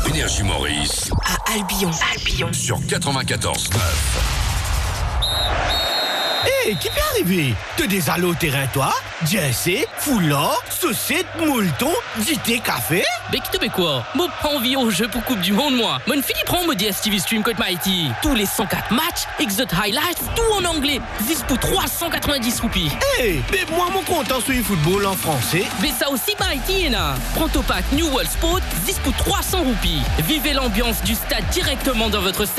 Énergie Maurice. À Albion. Sur 94.9. Hé, qui peut arriver? T'as des allos au terrain, toi? Jessé, foulard, saucette, moulton, dité, café? Mais qui te fait quoi? Moi, pas envie au jeu pour Coupe du Monde, moi. Mon Philippe prend me DSTV Stream Code Mighty. Tous les 104 matchs, Exot Highlights, tout en anglais. 10 pour 390 roupies. Hé, mais moi, mon content sur le football en français. Mais ça aussi, Mighty, là. Prends ton pack New World Sport, 10 pour 300 roupies. Vivez l'ambiance du stade directement dans votre